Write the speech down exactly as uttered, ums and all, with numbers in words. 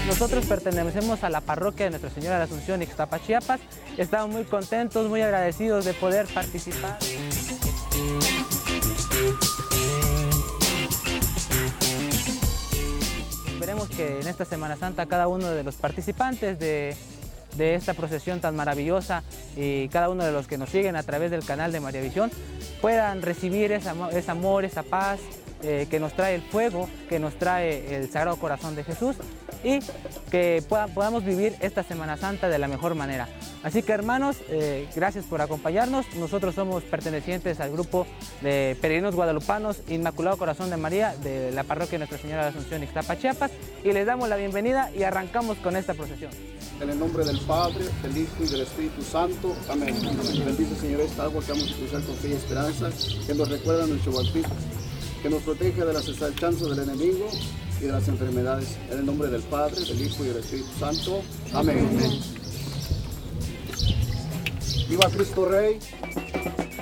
Nosotros pertenecemos a la parroquia de Nuestra Señora de la Asunción, Ixtapa, Chiapas. Estamos muy contentos, muy agradecidos de poder participar. Esperemos que en esta Semana Santa cada uno de los participantes de, de esta procesión tan maravillosa y cada uno de los que nos siguen a través del canal de María Visión puedan recibir ese amor, ese amor, esa paz eh, que nos trae el fuego, que nos trae el Sagrado Corazón de Jesús, y que pueda, podamos vivir esta Semana Santa de la mejor manera. Así que, hermanos, eh, gracias por acompañarnos. Nosotros somos pertenecientes al grupo de peregrinos guadalupanos Inmaculado Corazón de María de la parroquia de Nuestra Señora de la Asunción, Ixtapa, Chiapas, y les damos la bienvenida y arrancamos con esta procesión. En el nombre del Padre, del Hijo y del Espíritu Santo. Amén. Bendice, Señor, esta agua que vamos a cruzar con fe y esperanza, que nos recuerda nuestro bautismo, que nos protege de las asechanzas del enemigo y de las enfermedades. En el nombre del Padre, del Hijo y del Espíritu Santo. Amén. Amén. ¡Viva Cristo Rey!